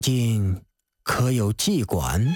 近可有妓馆？”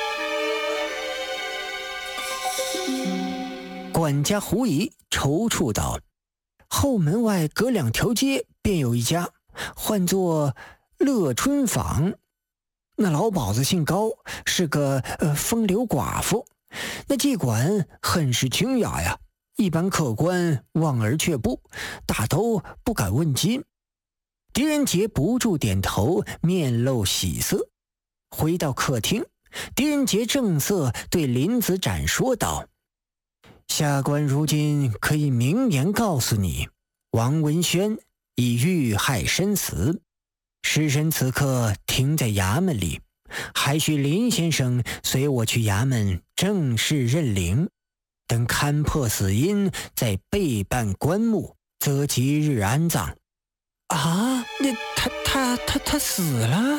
管家胡疑踌躇道：“后门外隔2条街便有一家，唤作乐春坊。那老鸨子姓高，是个风流寡妇。那妓馆很是清雅呀，一般客官望而却步，大都不敢问津。”狄仁杰不住点头，面露喜色。回到客厅，狄仁杰正色对林子展说道：“下官如今可以明言告诉你，王文轩已遇害身死，尸身此刻停在衙门里，还需林先生随我去衙门正式认领，等勘破死因，再备办棺木，择吉日安葬。”啊，那他死了？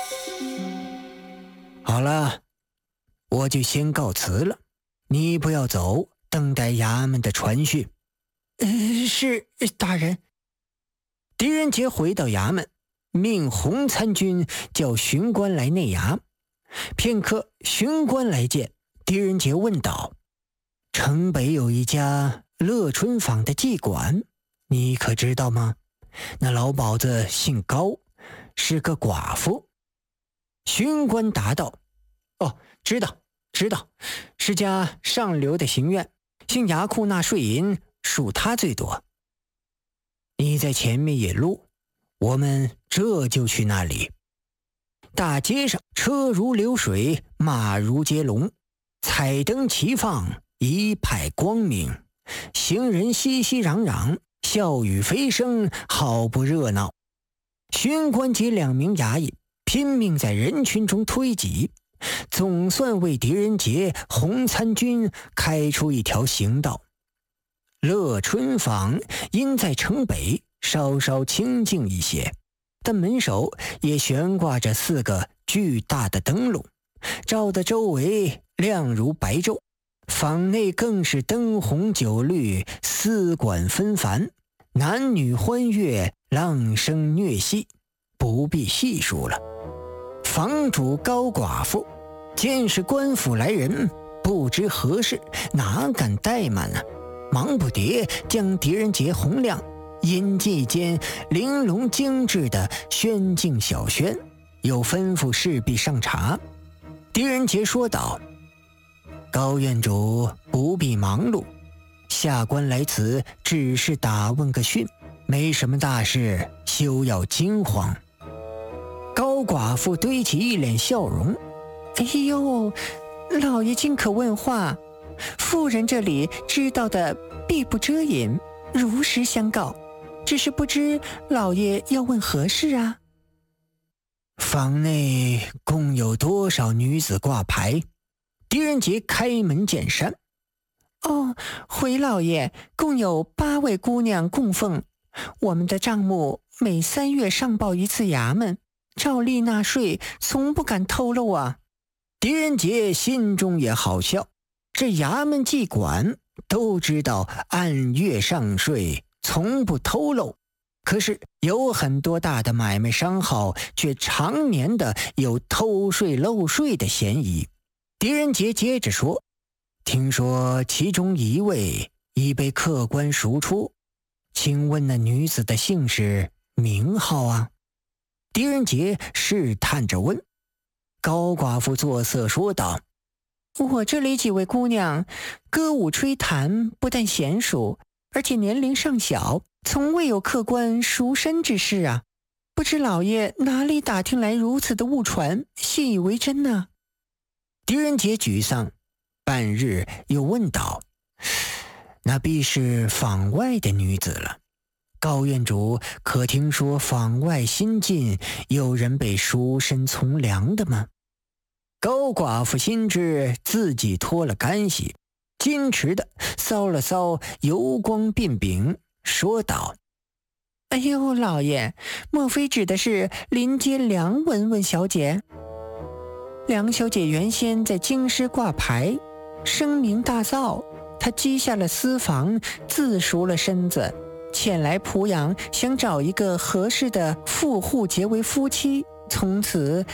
好了，我就先告辞了，你不要走，等待衙门的传讯。是大人。狄仁杰回到衙门，命洪参军叫巡官来内衙。片刻，巡官来见，狄仁杰问道：“城北有一家乐春坊的妓馆，你可知道吗？那老鸨子姓高，是个寡妇。”巡官答道：“哦，知道，是家上流的行院，姓衙库纳税银，属他最多。你在前面引路，我们这就去那里。”大街上车如流水，马如接龙，彩灯齐放，一派光明，行人熙熙攘攘，笑语飞声，好不热闹。巡官及2名衙役拼命在人群中推挤，总算为狄仁杰、洪参军开出一条行道。乐春坊因在城北，稍稍清静一些，但门首也悬挂着4个巨大的灯笼，照得周围亮如白昼。坊内更是灯红酒绿，丝管纷繁，男女欢悦，浪声谑戏，不必细数了。房主高寡妇见是官府来人，不知何事，哪敢怠慢呢？忙不迭将狄仁杰、洪亮引进一间玲珑精致的轩静小轩，又吩咐侍婢上茶。狄仁杰说道：“高院主不必忙碌，下官来此只是打问个讯，没什么大事，休要惊慌。”高寡妇堆起一脸笑容：“哎呦，老爷尽可问话，妇人这里知道的必不遮掩，如实相告，只是不知老爷要问何事啊？”“坊内共有多少女子挂牌？”狄仁杰开门见山。“哦，回老爷，共有8位姑娘供奉。我们的账目每3月上报一次衙门，照例纳税，从不敢透露啊。”狄仁杰心中也好笑，这衙门妓馆都知道按月上税，从不透露，可是有很多大的买卖商号却常年的有偷税漏税的嫌疑。狄仁杰接着说：“听说其中1位已被客官赎出，请问那女子的姓氏名号啊？”狄仁杰试探着问。高寡妇作色说道：“我这里几位姑娘歌舞吹弹，不但娴熟，而且年龄尚小，从未有客官赎身之事啊！不知老爷哪里打听来如此的误传，信以为真呢？”狄仁杰沮丧，半日又问道：“那必是坊外的女子了。高院主可听说坊外新近有人被赎身从良的吗？”高寡妇心知自己脱了干系，矜持地搔了搔油光鬓柄，说道：“哎呦，老爷，莫非指的是临街梁文文小姐？梁小姐原先在京师挂牌，声名大噪，她积下了私房，自赎了身子，前来濮阳，想找一个合适的富户结为夫妻，从此